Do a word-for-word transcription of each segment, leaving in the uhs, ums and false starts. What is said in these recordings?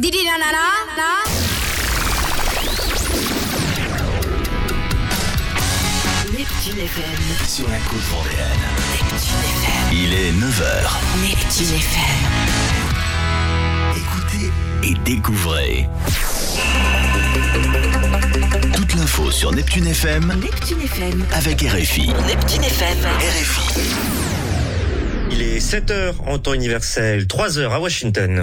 Didi nanana, na. Neptune F M. Sur la côte vendéenne. Neptune F M. Il est neuf heures. Neptune F M. Écoutez et découvrez. Toute l'info sur Neptune F M. Neptune F M. Avec R F I. Neptune F M. R F I. Il est sept heures en temps universel, trois heures à Washington.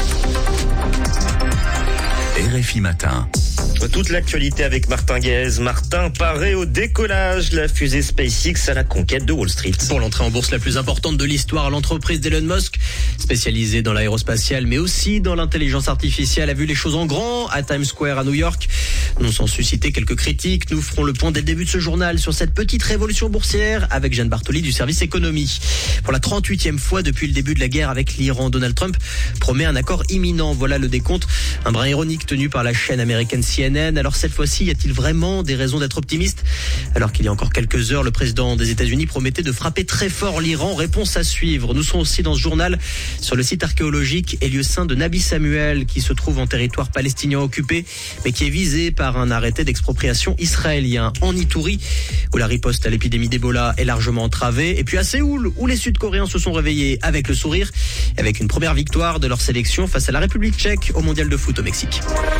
R F I matin. Toute l'actualité avec Martin Guez. Martin paraît au décollage, la fusée SpaceX à la conquête de Wall Street. Pour l'entrée en bourse la plus importante de l'histoire, l'entreprise d'Elon Musk, spécialisée dans l'aérospatiale mais aussi dans l'intelligence artificielle, a vu les choses en grand à Times Square à New York. Nous sans susciter quelques critiques, nous ferons le point dès le début de ce journal sur cette petite révolution boursière avec Jeanne Bartoli du service économie. Pour la trente-huitième fois depuis le début de la guerre avec l'Iran, Donald Trump promet un accord imminent. Voilà le décompte, un brin ironique tenu par la chaîne américaine C N N. Alors cette fois-ci, y a-t-il vraiment des raisons d'être optimiste? Alors qu'il y a encore quelques heures, le président des États-Unis promettait de frapper très fort l'Iran. Réponse à suivre. Nous sommes aussi dans ce journal sur le site archéologique et lieu saint de Nabi Samuel qui se trouve en territoire palestinien occupé mais qui est visé par un arrêté d'expropriation israélien. En Ituri, où la riposte à l'épidémie d'Ebola est largement entravée. Et puis à Séoul, où les Sud-Coréens se sont réveillés avec le sourire et avec une première victoire de leur sélection face à la République tchèque au mondial de foot au Mexique.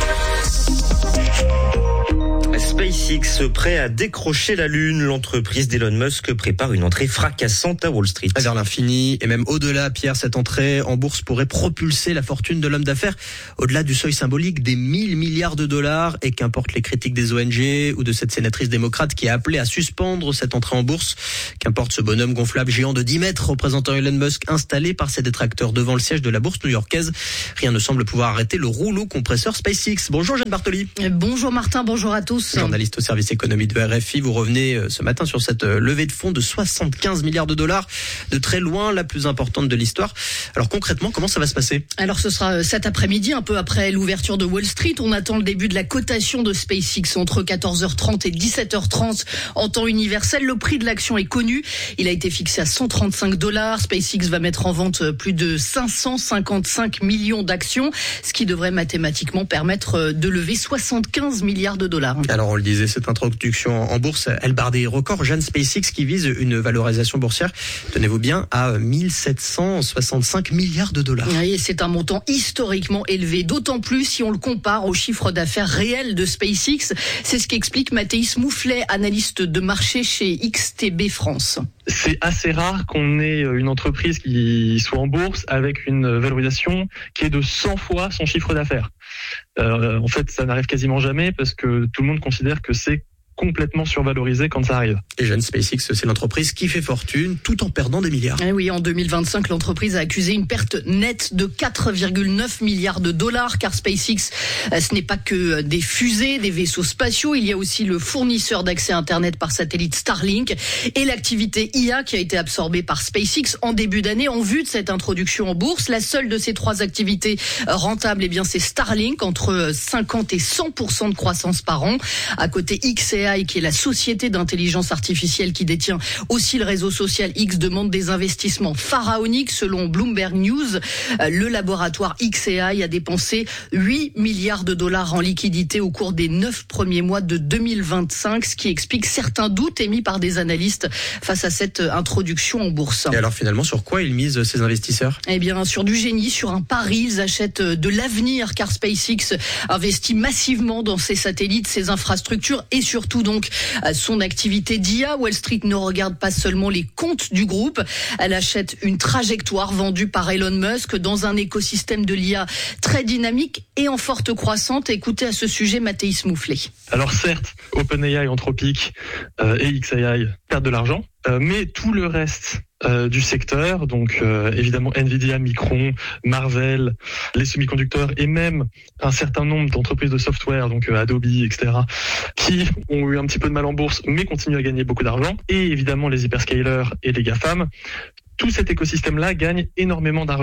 SpaceX prêt à décrocher la Lune. L'entreprise d'Elon Musk prépare une entrée fracassante à Wall Street. Vers l'infini et même au-delà, Pierre, cette entrée en bourse pourrait propulser la fortune de l'homme d'affaires au-delà du seuil symbolique des mille milliards de dollars. Et qu'importe les critiques des O N G ou de cette sénatrice démocrate qui a appelé à suspendre cette entrée en bourse, qu'importe ce bonhomme gonflable géant de dix mètres représentant Elon Musk installé par ses détracteurs devant le siège de la bourse new-yorkaise, rien ne semble pouvoir arrêter le rouleau compresseur SpaceX. Bonjour Jeanne Bartoli. Bonjour Martin, bonjour à tous. Journaliste au service économie de R F I, vous revenez ce matin sur cette levée de fonds de soixante-quinze milliards de dollars, de très loin la plus importante de l'histoire. Alors concrètement, comment ça va se passer? Alors ce sera cet après-midi, un peu après l'ouverture de Wall Street. On attend le début de la cotation de SpaceX entre quatorze heures trente et dix-sept heures trente en temps universel. Le prix de l'action est connu. Il a été fixé à cent trente-cinq dollars. SpaceX va mettre en vente plus de cinq cent cinquante-cinq millions d'actions, ce qui devrait mathématiquement permettre de lever soixante-quinze milliards de dollars. Alors on le disait, cette introduction en bourse, elle barre des records. Jeanne, SpaceX qui vise une valorisation boursière, tenez-vous bien, à mille sept cent soixante-cinq milliards de dollars. Oui, c'est un montant historiquement élevé, d'autant plus si on le compare au chiffre d'affaires réel de SpaceX. C'est ce qu'explique Mathéis Mouflet, analyste de marché chez X T B France. C'est assez rare qu'on ait une entreprise qui soit en bourse avec une valorisation qui est de cent fois son chiffre d'affaires. Euh, en fait, ça n'arrive quasiment jamais parce que tout le monde considère que c'est complètement survalorisé quand ça arrive. Et Jeanne, SpaceX, c'est l'entreprise qui fait fortune tout en perdant des milliards. Eh oui, en deux mille vingt-cinq, l'entreprise a accusé une perte nette de quatre virgule neuf milliards de dollars, car SpaceX, ce n'est pas que des fusées, des vaisseaux spatiaux, il y a aussi le fournisseur d'accès Internet par satellite Starlink et l'activité I A qui a été absorbée par SpaceX en début d'année en vue de cette introduction en bourse. La seule de ces trois activités rentables, eh bien, c'est Starlink, entre cinquante et cent pour cent de croissance par an. À côté, X A I, qui est la société d'intelligence artificielle qui détient aussi le réseau social X, demande des investissements pharaoniques. Selon Bloomberg News, le laboratoire X A I a dépensé huit milliards de dollars en liquidité au cours des neuf premiers mois de deux mille vingt-cinq, ce qui explique certains doutes émis par des analystes face à cette introduction en bourse. Et alors finalement, sur quoi ils misent ces investisseurs? Eh bien, sur du génie, sur un pari. Ils achètent de l'avenir, car SpaceX investit massivement dans ses satellites, ses infrastructures et surtout donc son activité d'I A. Wall Street ne regarde pas seulement les comptes du groupe, elle achète une trajectoire vendue par Elon Musk dans un écosystème de l'I A très dynamique et en forte croissance. Écoutez à ce sujet Mathéis Mouflet. Alors certes, OpenAI, Anthropic euh, et X A I perdent de l'argent, euh, mais tout le reste euh, du secteur, donc euh, évidemment Nvidia, Micron, Marvell, les semi-conducteurs et même un certain nombre d'entreprises de software, donc euh, Adobe, et cetera, qui ont eu un petit peu de mal en bourse, mais continuent à gagner beaucoup d'argent, et évidemment les hyperscalers et les GAFAM. Tout cet écosystème-là gagne énormément d'argent.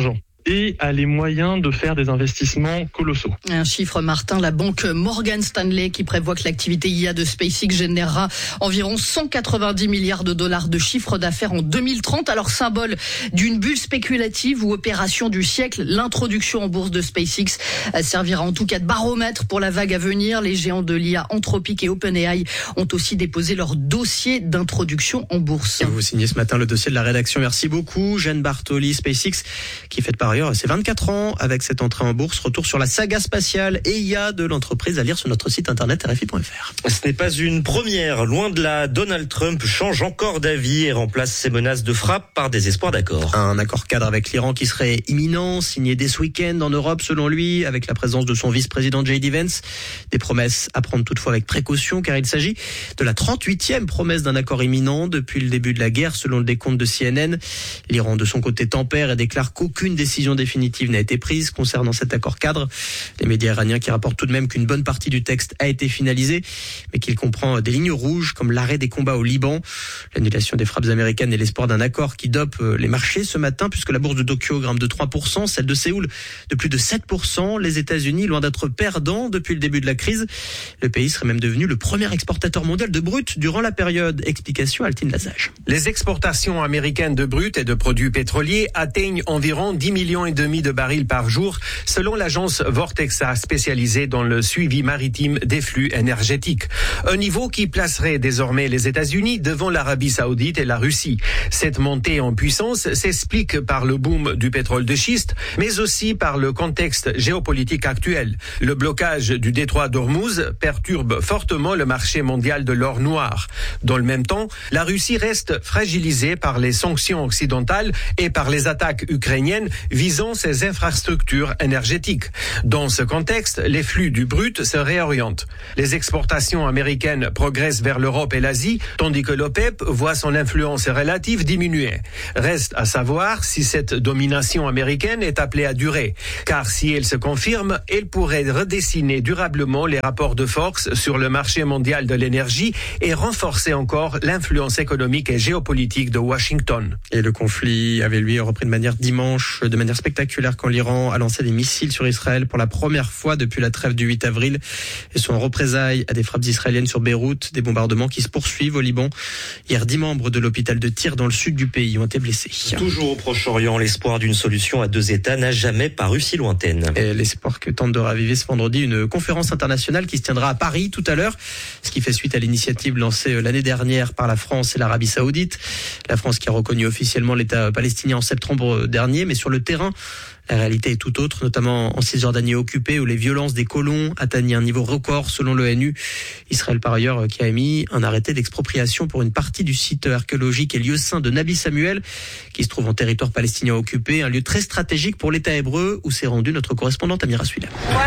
et a les moyens de faire des investissements colossaux. Un chiffre, Martin, la banque Morgan Stanley qui prévoit que l'activité I A de SpaceX générera environ cent quatre-vingt-dix milliards de dollars de chiffre d'affaires en deux mille trente. Alors, symbole d'une bulle spéculative ou opération du siècle, l'introduction en bourse de SpaceX servira en tout cas de baromètre pour la vague à venir. Les géants de l'I A Anthropic et OpenAI ont aussi déposé leur dossier d'introduction en bourse. Et vous signez ce matin le dossier de la rédaction. Merci beaucoup, Jeanne Bartoli. SpaceX qui fête par ailleurs ses vingt-quatre ans avec cette entrée en bourse. Retour sur la saga spatiale et I A de l'entreprise à lire sur notre site internet R F I point F R. Ce n'est pas une première. Loin de là, Donald Trump change encore d'avis et remplace ses menaces de frappe par des espoirs d'accord. Un accord cadre avec l'Iran qui serait imminent, signé dès ce week-end en Europe selon lui, avec la présence de son vice-président J D Vance. Des promesses à prendre toutefois avec précaution car il s'agit de la trente-huitième promesse d'un accord imminent depuis le début de la guerre selon le décompte de C N N. L'Iran de son côté tempère et déclare qu'aucune décision définitive n'a été prise concernant cet accord cadre. Les médias iraniens qui rapportent tout de même qu'une bonne partie du texte a été finalisée, mais qu'il comprend des lignes rouges comme l'arrêt des combats au Liban, l'annulation des frappes américaines et l'espoir d'un accord qui dope les marchés ce matin puisque la bourse de Tokyo grimpe de trois pour cent, celle de Séoul de plus de sept pour cent. Les États-Unis, loin d'être perdants depuis le début de la crise, le pays serait même devenu le premier exportateur mondial de brut durant la période. Explication Altine Lazage. Les exportations américaines de brut et de produits pétroliers atteignent environ dix millions et demi de barils par jour, selon l'agence Vortexa spécialisée dans le suivi maritime des flux énergétiques. Un niveau qui placerait désormais les États-Unis devant l'Arabie Saoudite et la Russie. Cette montée en puissance s'explique par le boom du pétrole de schiste, mais aussi par le contexte géopolitique actuel. Le blocage du détroit d'Ormuz perturbe fortement le marché mondial de l'or noir. Dans le même temps, la Russie reste fragilisée par les sanctions occidentales et par les attaques ukrainiennes visant ses infrastructures énergétiques. Dans ce contexte, les flux du brut se réorientent. Les exportations américaines progressent vers l'Europe et l'Asie, tandis que l'OPEP voit son influence relative diminuer. Reste à savoir si cette domination américaine est appelée à durer, car si elle se confirme, elle pourrait redessiner durablement les rapports de force sur le marché mondial de l'énergie et renforcer encore l'influence économique et géopolitique de Washington. Et le conflit avait lui repris de manière dimanche, de manière spectaculaire quand l'Iran a lancé des missiles sur Israël pour la première fois depuis la trêve du huit avril et sont en représailles à des frappes israéliennes sur Beyrouth, des bombardements qui se poursuivent au Liban. Hier, dix membres de l'hôpital de Tyr dans le sud du pays ont été blessés. Toujours au Proche-Orient, l'espoir d'une solution à deux États n'a jamais paru si lointaine. Et l'espoir que tente de raviver ce vendredi une conférence internationale qui se tiendra à Paris tout à l'heure, ce qui fait suite à l'initiative lancée l'année dernière par la France et l'Arabie Saoudite. La France qui a reconnu officiellement l'État palestinien en septembre dernier, mais sur le terrain, la réalité est tout autre, notamment en Cisjordanie occupée où les violences des colons atteignent un niveau record selon l'ONU. Israël par ailleurs qui a émis un arrêté d'expropriation pour une partie du site archéologique et lieu saint de Nabi Samuel qui se trouve en territoire palestinien occupé, un lieu très stratégique pour l'État hébreu où s'est rendue notre correspondante Amira Suila.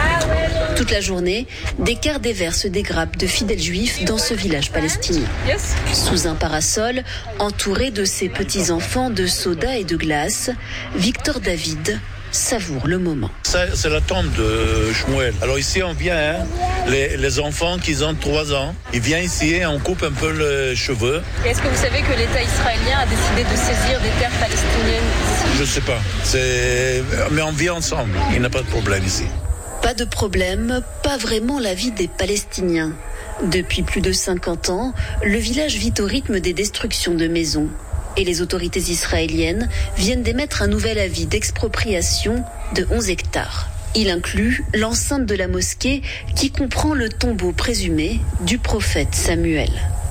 Toute la journée, des quarts des verres se dégrappent de fidèles juifs dans ce village palestinien. Sous un parasol, entouré de ses petits-enfants de soda et de glace, Victor David savoure le moment. Ça, c'est la tombe de Shmuel. Alors ici, on vient, hein, les, les enfants qui ont trois ans, ils viennent ici et on coupe un peu les cheveux. Est-ce que vous savez que l'État israélien a décidé de saisir des terres palestiniennes ici ? Je sais pas. C'est... Mais on vit ensemble. Il n'y a pas de problème ici. Pas de problème, pas vraiment la vie des Palestiniens. Depuis plus de cinquante ans, le village vit au rythme des destructions de maisons. Et les autorités israéliennes viennent d'émettre un nouvel avis d'expropriation de onze hectares. Il inclut l'enceinte de la mosquée qui comprend le tombeau présumé du prophète Samuel.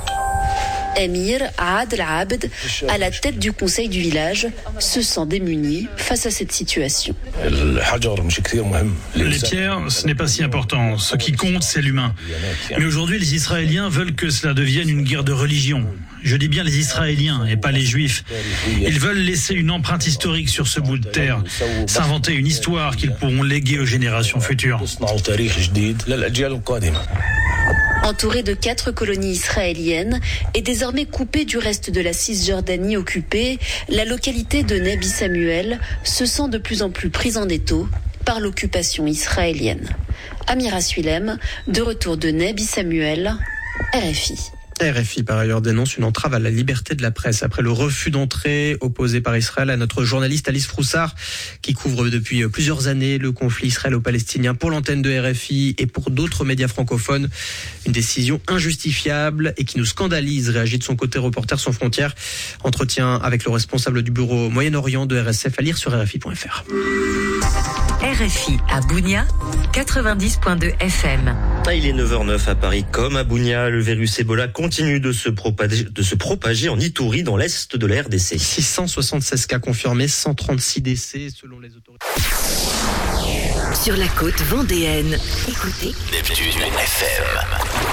Amir Aad Al-Abd, à la tête du conseil du village, se sent démuni face à cette situation. Les pierres, ce n'est pas si important. Ce qui compte, c'est l'humain. Mais aujourd'hui, les Israéliens veulent que cela devienne une guerre de religion. Je dis bien les Israéliens et pas les Juifs. Ils veulent laisser une empreinte historique sur ce bout de terre, s'inventer une histoire qu'ils pourront léguer aux générations futures. Entouré de quatre colonies israéliennes et désormais coupé du reste de la Cisjordanie occupée, la localité de Nabi Samuel se sent de plus en plus prise en étau par l'occupation israélienne. Amira Suilem, de retour de Nabi Samuel, R F I. R F I, par ailleurs, dénonce une entrave à la liberté de la presse après le refus d'entrée opposé par Israël à notre journaliste Alice Froussard, qui couvre depuis plusieurs années le conflit israélo-palestinien pour l'antenne de R F I et pour d'autres médias francophones. Une décision injustifiable et qui nous scandalise, réagit de son côté Reporters sans frontières. Entretien avec le responsable du bureau Moyen-Orient de R S F à lire sur R F I point F R. R F I à Bounia, quatre-vingt-dix virgule deux F M. Il est neuf heures zéro neuf à Paris comme à Bounia. Le virus Ebola continue de se propager, de se propager en Ituri dans l'est de la R D C. six cent soixante-seize cas confirmés, cent trente-six décès selon les autorités. Sur la côte vendéenne, écoutez Neptune F M.